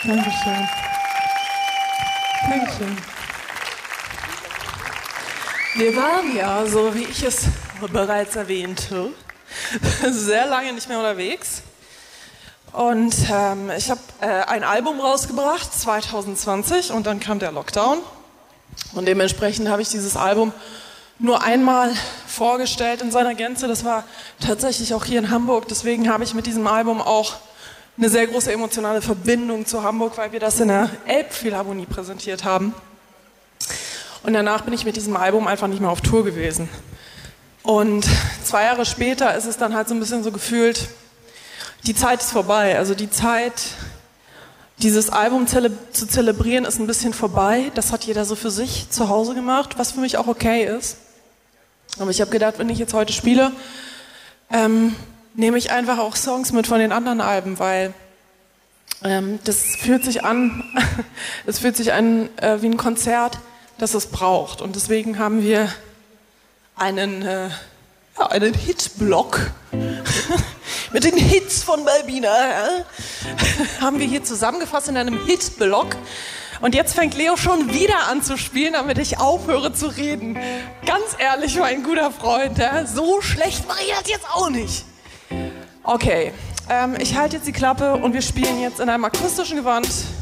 Dankeschön. Dankeschön. Wir waren ja, so wie ich es bereits erwähnte, sehr lange nicht mehr unterwegs. Und ich habe ein Album rausgebracht, 2020, und dann kam der Lockdown. Und dementsprechend habe ich dieses Album nur einmal vorgestellt in seiner Gänze. Das war tatsächlich auch hier in Hamburg. Deswegen habe ich mit diesem Album auch eine sehr große emotionale Verbindung zu Hamburg, weil wir das in der Elbphilharmonie präsentiert haben. Und danach bin ich mit diesem Album einfach nicht mehr auf Tour gewesen. Und 2 Jahre später ist es dann halt so ein bisschen so gefühlt, die Zeit ist vorbei. Also die Zeit, dieses Album zu zelebrieren, ist ein bisschen vorbei. Das hat jeder so für sich zu Hause gemacht, was für mich auch okay ist. Aber ich habe gedacht, wenn ich jetzt heute spiele, nehme ich einfach auch Songs mit von den anderen Alben, weil das fühlt sich an wie ein Konzert, das es braucht. Und deswegen haben wir einen Hitblock mit den Hits von Balbina haben wir hier zusammengefasst in einem Hitblock. Und jetzt fängt Leo schon wieder an zu spielen, damit ich aufhöre zu reden. Ganz ehrlich, mein guter Freund, so schlecht mache ich das jetzt auch nicht. Okay, ich halte jetzt die Klappe und wir spielen jetzt in einem akustischen Gewand